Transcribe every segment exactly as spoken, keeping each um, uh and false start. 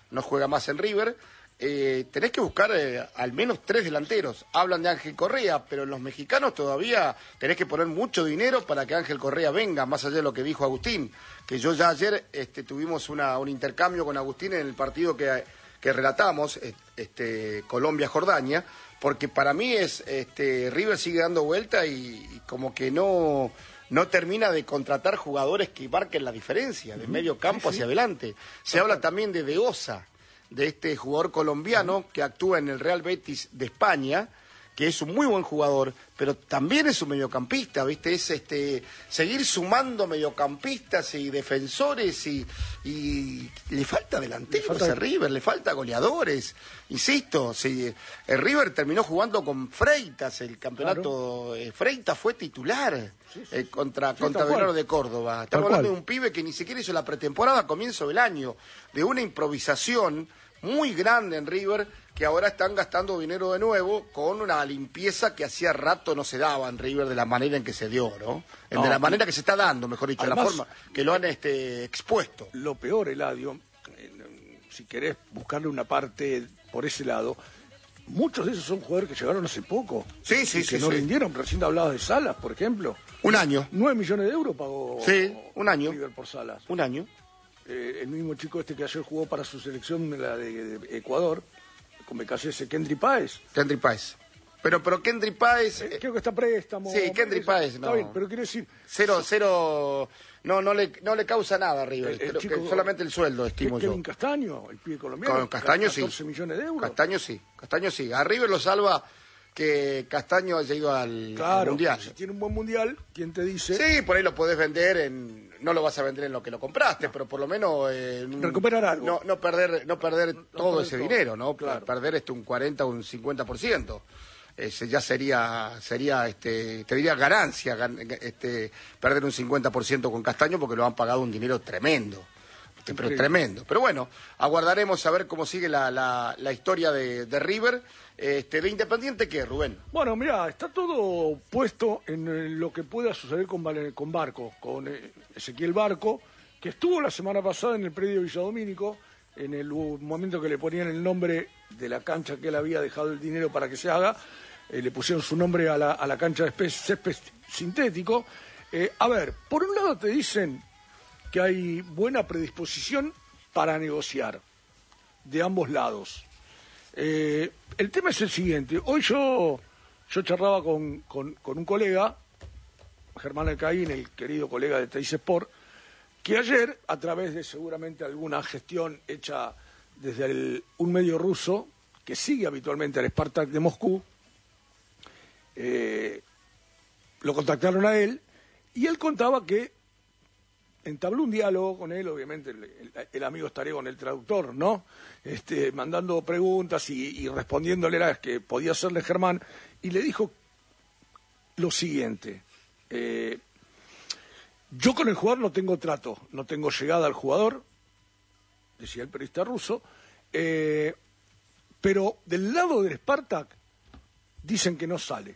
no juega más en River. Eh, tenés que buscar eh, al menos tres delanteros. Hablan de Ángel Correa, pero en los mexicanos todavía tenés que poner mucho dinero para que Ángel Correa venga, más allá de lo que dijo Agustín, que yo ya ayer este, tuvimos una, un intercambio con Agustín en el partido que, que relatamos, este, Colombia-Jordania, porque para mí es este, River sigue dando vuelta y, y como que no... no termina de contratar jugadores que marquen la diferencia, de medio campo hacia adelante. Se habla también de De Osa, de este jugador colombiano que actúa en el Real Betis de España, que es un muy buen jugador, pero también es un mediocampista, ¿viste? Es este seguir sumando mediocampistas y defensores y, y le falta delanteros falta... a River, le falta goleadores. Insisto, si el River terminó jugando con Freitas, el campeonato, claro. eh, Freitas fue titular sí, sí. Eh, contra, sí, contra Belgrano de Córdoba. Estamos tal hablando cual. de un pibe que ni siquiera hizo la pretemporada a comienzo del año, de una improvisación muy grande en River, que ahora están gastando dinero de nuevo con una limpieza que hacía rato no se daba en River de la manera en que se dio, ¿no? no de la manera que se está dando, mejor dicho, además, la forma que lo han este, expuesto. Lo peor, Eladio, eh, si querés buscarle una parte por ese lado, muchos de esos son jugadores que llegaron hace poco. Sí, sí, y sí. Que no sí. rindieron, recién hablabas de Salas, por ejemplo. Un año. Nueve millones de euros pagó sí, un año. River por Salas. Un año. Eh, el mismo chico este que ayer jugó para su selección, la de, de Ecuador, con B K C S, Kendry Páez. Kendry Páez. Pero, pero Kendry Páez... Eh, creo que está préstamo. Sí, Kendry Páez, no. Está bien, pero quiero decir... Cero, cero... No, no le, no le causa nada a River. El, el Creo chico, que solamente el sueldo, estimo yo. Kevin Castaño, el pibe colombiano. Con Castaño sí. catorce millones de euros. Castaño sí, Castaño sí. A River lo salva que Castaño haya ido al, claro, al Mundial. Si tiene un buen Mundial, ¿quién te dice? Sí, por ahí lo podés vender en... No lo vas a vender en lo que lo compraste, no. pero por lo menos... Eh, recuperar algo. No, no perder, no perder no, todo no perder ese todo. dinero, ¿no? Claro. Perder este un cuarenta o un cincuenta por ciento. Ese ya sería, sería este, te diría ganancia, gan, este, perder un cincuenta por ciento con Castaño porque lo han pagado un dinero tremendo. Pero tremendo. Pero bueno, aguardaremos a ver cómo sigue la, la, la historia de, de River. Este, ¿de Independiente qué, Rubén? Bueno, mira, está todo puesto en lo que pueda suceder con, con Barco, con Ezequiel Barco, que estuvo la semana pasada en el predio Villadomínico, en el momento que le ponían el nombre de la cancha que él había dejado el dinero para que se haga, eh, le pusieron su nombre a la, a la cancha de césped sintético. Eh, a ver, por un lado te dicen que hay buena predisposición para negociar de ambos lados. Eh, el tema es el siguiente. Hoy yo, yo charlaba con, con, con un colega, Germán Alcaín, el querido colega de Teis Sport, que ayer, a través de seguramente alguna gestión hecha desde el, un medio ruso, que sigue habitualmente al Spartak de Moscú, eh, lo contactaron a él, y él contaba que entabló un diálogo con él, obviamente el, el, el amigo estaría con el traductor, ¿no? Este, mandando preguntas y, y respondiéndole a las que podía hacerle Germán, y le dijo lo siguiente: eh, yo con el jugador no tengo trato, no tengo llegada al jugador, decía el periodista ruso, eh, pero del lado del Spartak dicen que no sale,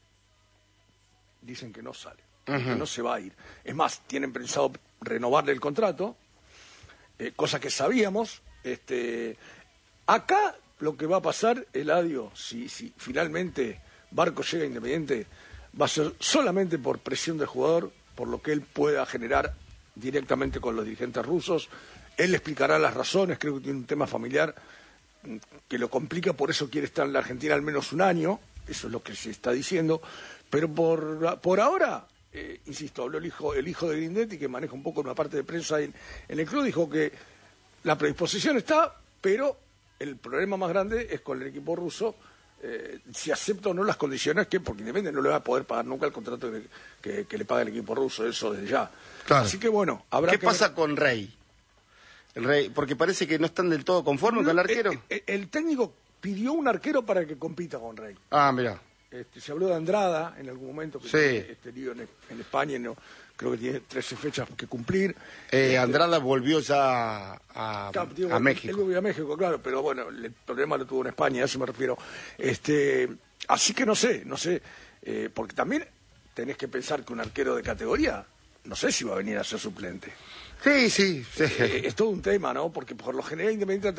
dicen que no sale. Uh-huh. Que no se va a ir. Es más, tienen pensado renovarle el contrato, eh, cosa que sabíamos. Este, acá lo que va a pasar, Eladio, si, si finalmente Barco llega a Independiente, va a ser solamente por presión del jugador, por lo que él pueda generar directamente con los dirigentes rusos. Él le explicará las razones, creo que tiene un tema familiar que lo complica, por eso quiere estar en la Argentina al menos un año, eso es lo que se está diciendo, pero por, por ahora... Eh, insisto, habló el hijo, el hijo de Grindetti, que maneja un poco una parte de prensa en, en el club, dijo que la predisposición está, pero el problema más grande es con el equipo ruso, eh, si acepta o no las condiciones que, porque Independiente no le va a poder pagar nunca el contrato que, que, que le paga el equipo ruso, eso desde ya. Claro. Así que bueno, habrá ¿Qué que pasa ver... con Rey? El Rey, porque parece que no están del todo conformes no, con el arquero. El, el, el técnico pidió un arquero para que compita con Rey. Ah, mira. Este, se habló de Andrada en algún momento, que sí. tiene este lío en, en España, no, creo que tiene trece fechas que cumplir. Eh, este, Andrada volvió ya a, claro, digo, a México. Él volvió a México, claro, pero bueno, el problema lo tuvo en España, a eso me refiero. Este, así que no sé, no sé, eh, porque también tenés que pensar que un arquero de categoría, no sé si va a venir a ser suplente. Sí, sí. sí. Eh, es todo un tema, ¿no? Porque por lo general Independiente